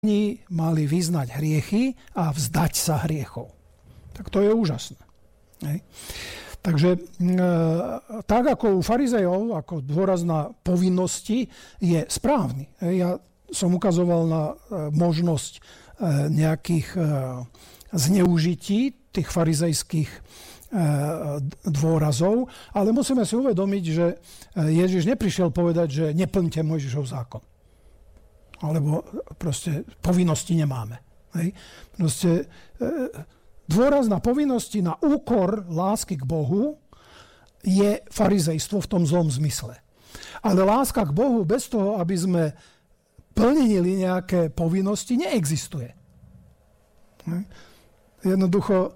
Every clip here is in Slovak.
mali vyznať hriechy a vzdať sa hriechov. Tak to je úžasné. Hej. Takže tak ako u farizejov, ako dôraz na povinnosti je správny. Ja som ukazoval na možnosť nejakých zneužití tých farizejských dôrazov, ale musíme si uvedomiť, že Ježiš neprišiel povedať, že neplňte Mojžišov zákon. Alebo proste povinnosti nemáme. Hej. Proste dôraz na povinnosti na úkor lásky k Bohu je farizejstvo v tom zlom zmysle. Ale láska k Bohu bez toho, aby sme plnili nejaké povinnosti, neexistuje. Hej. Jednoducho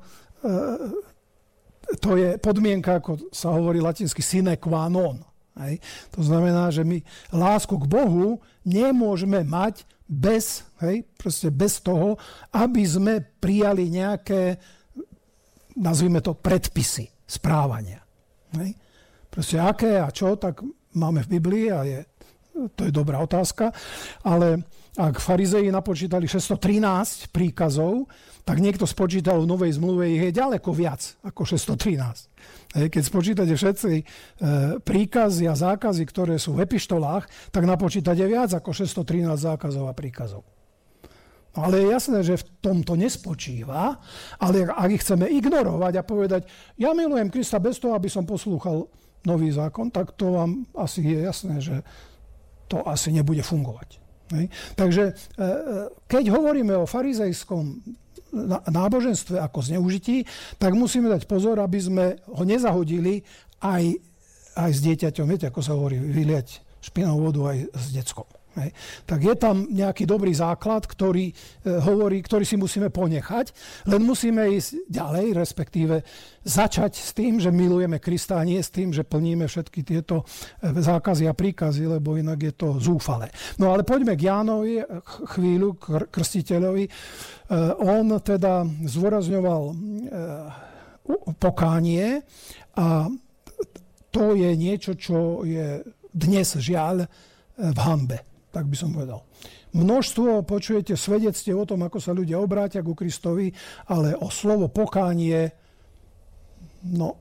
to je podmienka, ako sa hovorí latinsky, sine qua non. Hej. To znamená, že my lásku k Bohu nemôžeme mať bez toho, aby sme prijali nejaké, nazvime to, predpisy správania. Hej. Proste aké a čo, tak máme v Biblii a to je dobrá otázka, ale ak farizeji napočítali 613 príkazov, tak niekto spočítal v Novej zmluve ich je ďaleko viac ako 613. Keď spočítate všetci príkazy a zákazy, ktoré sú v epištolách, tak napočítate viac ako 613 zákazov a príkazov. No ale je jasné, že v tomto nespočíva, ale ak ich chceme ignorovať a povedať, ja milujem Krista bez toho, aby som poslúchal nový zákon, tak to vám asi je jasné, že to asi nebude fungovať. Hej. Takže keď hovoríme o farizejskom náboženstve ako zneužití, tak musíme dať pozor, aby sme ho nezahodili aj s dieťaťom. Viete, ako sa hovorí, vyliať špinavú vodu aj s deckom. Hej. Tak je tam nejaký dobrý základ, ktorý si musíme ponechať, len musíme ísť ďalej, respektíve začať s tým, že milujeme Krista a nie s tým, že plníme všetky tieto zákazy a príkazy, lebo inak je to zúfale. No ale poďme k Jánovi chvíľu, k krstiteľovi. On teda zdôrazňoval pokánie a to je niečo, čo je dnes žiaľ v hanbe. Tak by som povedal. Množstvo počujete svedectiev o tom, ako sa ľudia obrátia ku Kristovi, ale o slovo pokánie, no,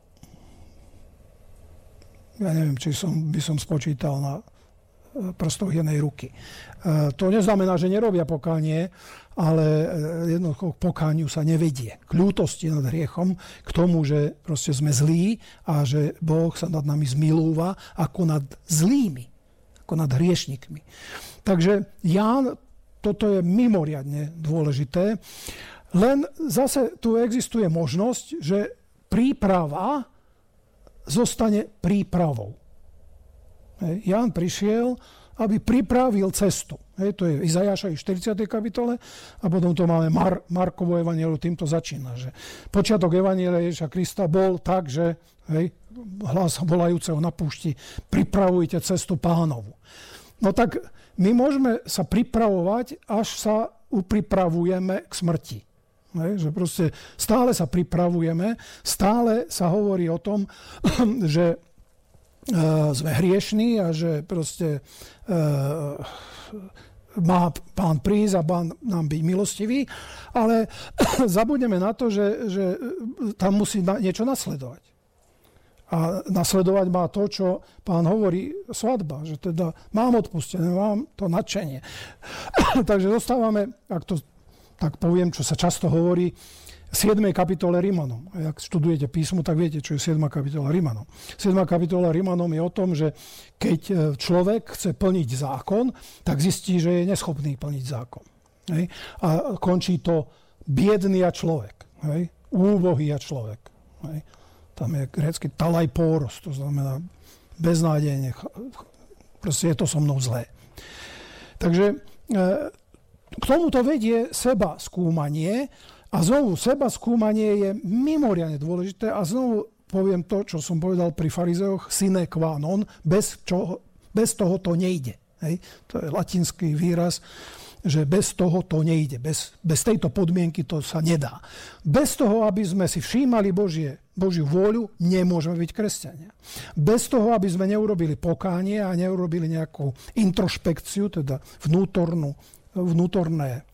ja neviem, či by som spočítal na prstoch jednej ruky. To neznamená, že nerobia pokánie, ale jednoducho k pokániu sa nevedie. K ľútosti nad hriechom, k tomu, že proste sme zlí a že Boh sa nad nami zmilúva ako nad zlými, ako nad hriešnikmi. Takže Ján, toto je mimoriadne dôležité. Len zase tu existuje možnosť, že príprava zostane prípravou. Ján prišiel, aby pripravil cestu. To je Izajášovi 40. kapitole a potom to máme Markovo evanjelium, týmto začína. Že počiatok evanjelia Ježiša Krista bol tak, že hlas volajúceho na púšti, pripravujte cestu Pánovu. No tak my môžeme sa pripravovať, až sa upripravujeme k smrti. Že proste stále sa pripravujeme, stále sa hovorí o tom, že sme hriešní a že proste má Pán prísť a Pán nám byť milostivý, ale zabudneme na to, že tam musí niečo nasledovať. A nasledovať má to, čo Pán hovorí, svadba, že teda mám odpustené, mám to nadšenie. Takže dostávame, ak to tak poviem, čo sa často hovorí, 7. kapitole Rimanom. A ak študujete písmo, tak viete, čo je 7. kapitola Rimanom. 7. kapitola Rimanom je o tom, že keď človek chce plniť zákon, tak zistí, že je neschopný plniť zákon. Hej? A končí to biedný a človek. Hej? Úbohý a človek. Hej? Tam je grécky talajpóros, to znamená beznádejne. Proste je to so mnou zlé. Takže k tomuto vedie seba skúmanie a znovu seba skúmanie je mimoriadne dôležité a znovu poviem to, čo som povedal pri farizeoch, sine qua non, bez toho to nejde. Hej? To je latinský výraz, že bez toho to nejde. Bez tejto podmienky to sa nedá. Bez toho, aby sme si všímali Božiu vôľu, nemôžeme byť kresťania. Bez toho, aby sme neurobili pokánie a neurobili nejakú introšpekciu, teda vnútorné